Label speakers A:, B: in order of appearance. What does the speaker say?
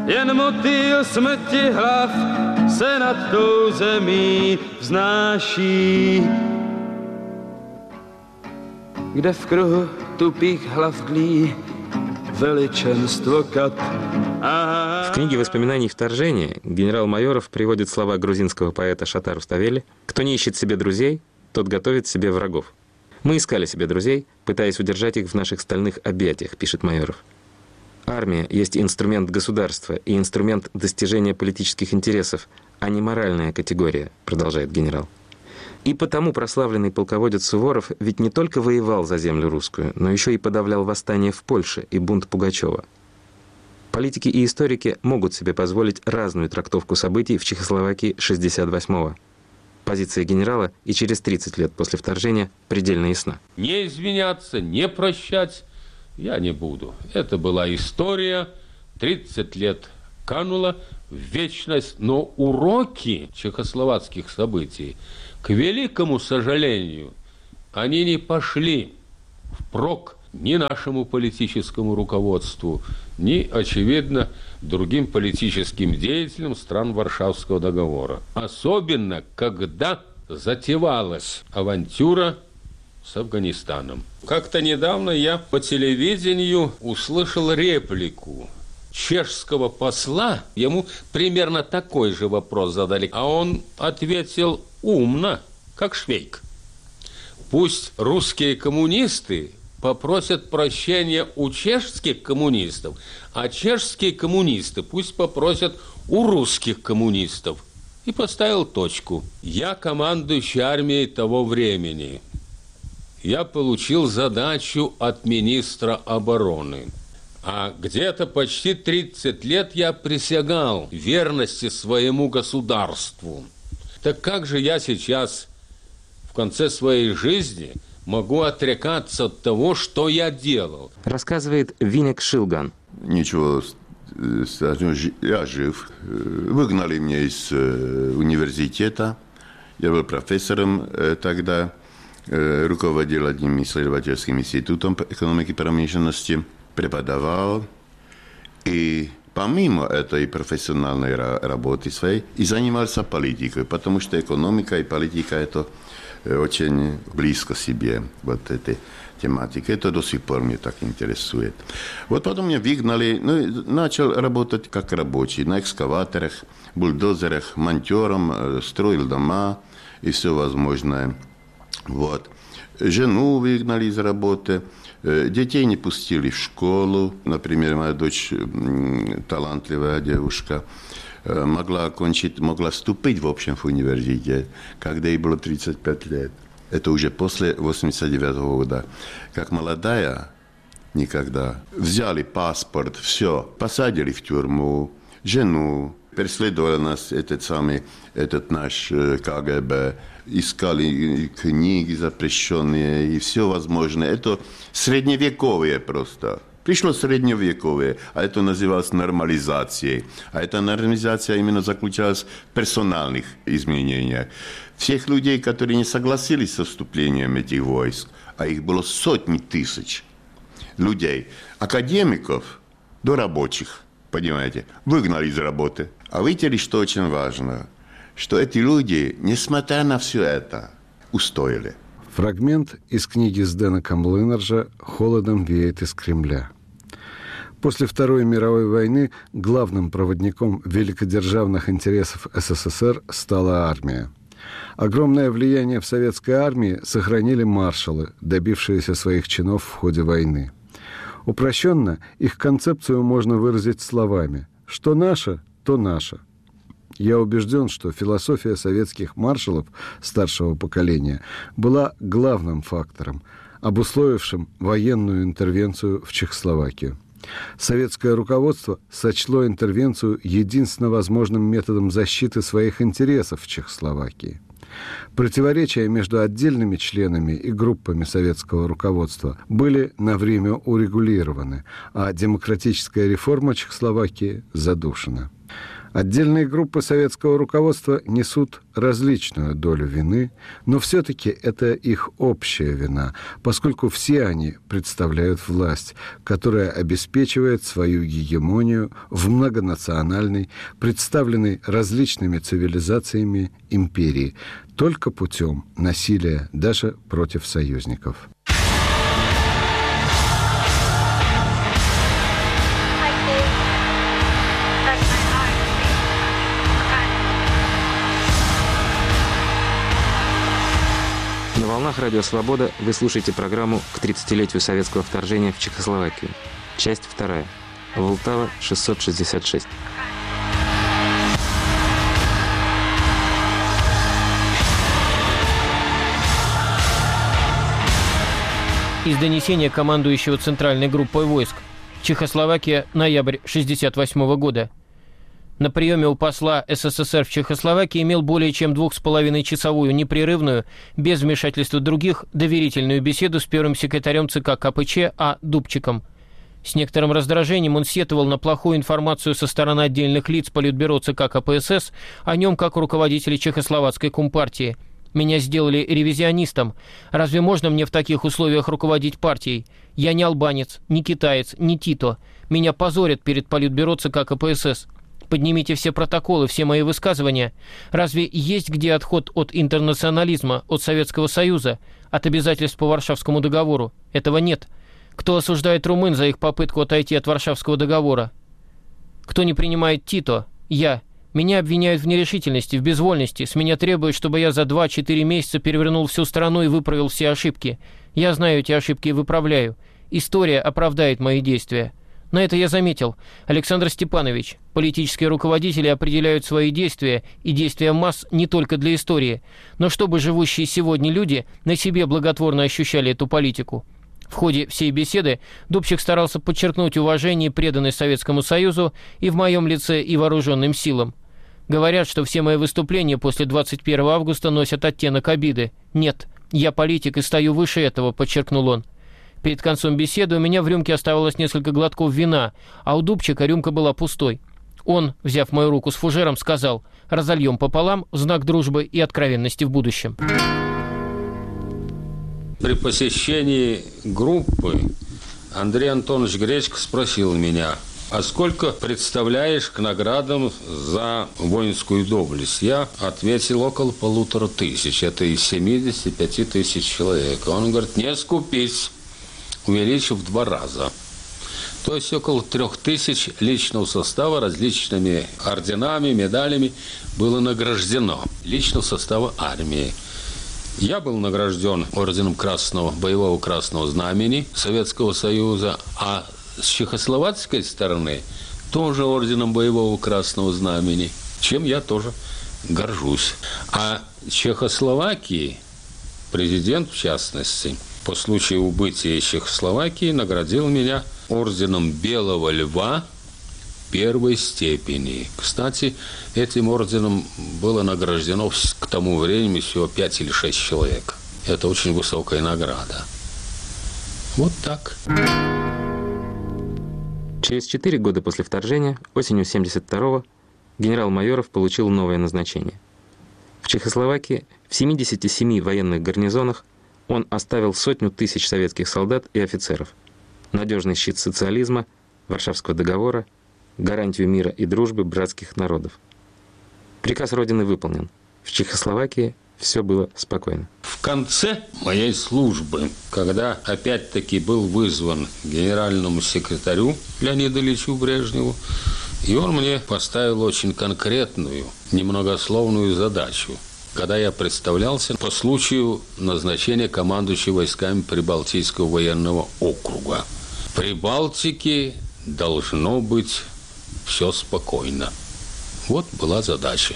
A: jen motýl smrti hlav se nad tou zemí vznáší. Kde v kruhu tupých hlav tlí величенство кат.
B: В книге «Воспоминаний вторжения» генерал Майоров приводит слова грузинского поэта Шата Руставели: «Кто не ищет себе друзей, тот готовит себе врагов». «Мы искали себе друзей, пытаясь удержать их в наших стальных объятиях», — пишет Майоров. «Армия есть инструмент государства и инструмент достижения политических интересов, а не моральная категория», — продолжает генерал. И потому прославленный полководец Суворов ведь не только воевал за землю русскую, но еще и подавлял восстание в Польше и бунт Пугачева. Политики и историки могут себе позволить разную трактовку событий в Чехословакии 1968-го. Позиция генерала и через 30 лет после вторжения предельно ясна.
C: Не извиняться, не прощать я не буду. Это была история, 30 лет канула в вечность, но уроки чехословацких событий, к великому сожалению, они не пошли впрок ни нашему политическому руководству, ни, очевидно, другим политическим деятелям стран Варшавского договора. Особенно, когда затевалась авантюра с Афганистаном. Как-то недавно я по телевидению услышал реплику чешского посла. Ему примерно такой же вопрос задали, а он ответил умно, как Швейк. Пусть русские коммунисты попросят прощения у чешских коммунистов, а чешские коммунисты пусть попросят у русских коммунистов. И поставил точку. Я командующий армией того времени. Я получил задачу от министра обороны. А где-то почти 30 лет я присягал верности своему государству. Так как же я сейчас, в конце своей жизни, могу отрекаться от того, что я делал?
B: Рассказывает Винек Шилган.
D: Ничего, я жив. Выгнали меня из университета. Я был профессором тогда, руководил одним исследовательским институтом экономики промышленности, преподавал. И помимо этой профессиональной работы своей, и занимался политикой, потому что экономика и политика – это очень близко себе, вот этой тематики. Это до сих пор меня так интересует. Вот потом меня выгнали, начал работать как рабочий на экскаваторах, бульдозерах, монтером, строил дома и все возможное. Вот. Жену выгнали из работы. Детей не пустили в школу. Например, моя дочь, талантливая девушка, могла вступить, в общем, в университет, когда ей было 35 лет. Это уже после 89 года. Как молодая, никогда. Взяли паспорт, все, посадили в тюрьму, жену. Преследовал нас этот наш КГБ. Искали книги запрещенные и все возможное. Это средневековье просто. Пришло средневековье, а это называлось нормализацией. А эта нормализация именно заключалась в персональных изменениях. Всех людей, которые не согласились со вступлением этих войск, а их было сотни тысяч людей, академиков до рабочих, понимаете, выгнали из работы. А видите, что очень важно, что эти люди, несмотря на все это, устояли.
E: Фрагмент из книги Здена Камлынаржа «Холодом веет из Кремля». После Второй мировой войны главным проводником великодержавных интересов СССР стала армия. Огромное влияние в советской армии сохранили маршалы, добившиеся своих чинов в ходе войны. Упрощенно их концепцию можно выразить словами: что наше, то наше. Я убежден, что философия советских маршалов старшего поколения была главным фактором, обусловившим военную интервенцию в Чехословакию. Советское руководство сочло интервенцию единственно возможным методом защиты своих интересов в Чехословакии. Противоречия между отдельными членами и группами советского руководства были на время урегулированы, а демократическая реформа Чехословакии задушена. Отдельные группы советского руководства несут различную долю вины, но все-таки это их общая вина, поскольку все они представляют власть, которая обеспечивает свою гегемонию в многонациональной, представленной различными цивилизациями империи, только путем насилия даже против союзников.
B: На волнах Радио Свобода вы слушаете программу к 30-летию советского вторжения в Чехословакию. Часть 2. Волтава, 666.
F: Из донесения командующего Центральной группой войск. Чехословакия, ноябрь 1968 года. На приеме у посла СССР в Чехословакии имел более чем 2,5-часовую непрерывную, без вмешательства других, доверительную беседу с первым секретарем ЦК КПЧ А. Дубчиком. С некоторым раздражением он сетовал на плохую информацию со стороны отдельных лиц Политбюро ЦК КПСС о нем как руководителе Чехословацкой компартии. «Меня сделали ревизионистом. Разве можно мне в таких условиях руководить партией? Я не албанец, не китаец, не Тито. Меня позорят перед Политбюро ЦК КПСС. Поднимите все протоколы, все мои высказывания. Разве есть где отход от интернационализма, от Советского Союза, от обязательств по Варшавскому договору? Этого нет. Кто осуждает румын за их попытку отойти от Варшавского договора? Кто не принимает Тито? Я. Меня обвиняют в нерешительности, в безвольности. С меня требуют, чтобы я за 2-4 месяца перевернул всю страну и выправил все ошибки. Я знаю эти ошибки и выправляю. История оправдает мои действия. На это я заметил. Александр Степанович, политические руководители определяют свои действия и действия масс не только для истории, но чтобы живущие сегодня люди на себе благотворно ощущали эту политику. В ходе всей беседы Дубчик старался подчеркнуть уважение и преданность Советскому Союзу и в моем лице, и вооруженным силам. Говорят, что все мои выступления после 21 августа носят оттенок обиды. Нет, я политик и стою выше этого, подчеркнул он. Перед концом беседы у меня в рюмке оставалось несколько глотков вина, а у Дубчика рюмка была пустой. Он, взяв мою руку с фужером, сказал: «Разольем пополам в знак дружбы и откровенности в будущем».
C: При посещении группы Андрей Антонович Гречко спросил меня: «А сколько представляешь к наградам за воинскую доблесть?» Я ответил: около 1500. Это из 75 тысяч человек. Он говорит: «Не скупись, увеличив в 2 раза». То есть около 3000 личного состава различными орденами, медалями было награждено. Личного состава армии. Я был награжден орденом боевого красного знамени Советского Союза, а с чехословацкой стороны тоже орденом боевого красного знамени, чем я тоже горжусь. А Чехословакии президент, в частности, по случаю убытия Чехословакии наградил меня орденом Белого Льва первой степени. Кстати, этим орденом было награждено к тому времени всего 5 или 6 человек. Это очень высокая награда. Вот так.
B: Через 4 года после вторжения, осенью 1972-го, генерал Майоров получил новое назначение. В Чехословакии в 77 военных гарнизонах он оставил 100 000 советских солдат и офицеров, надежный щит социализма, Варшавского договора, гарантию мира и дружбы братских народов. Приказ Родины выполнен. В Чехословакии все было спокойно.
C: В конце моей службы, когда опять-таки был вызван к генеральному секретарю Леониду Ильичу Брежневу, и он мне поставил очень конкретную, немногословную задачу, когда я представлялся по случаю назначения командующего войсками Прибалтийского военного округа. В Прибалтике должно быть все спокойно. Вот была задача.